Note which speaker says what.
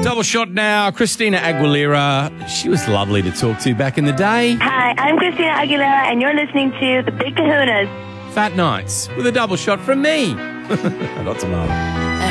Speaker 1: Double shot now. Christina Aguilera. She was lovely to talk to back in the day.
Speaker 2: Hi, I'm Christina Aguilera, and you're listening to The Big Kahunas.
Speaker 1: Fat Nights with a double shot from me. Not tomorrow.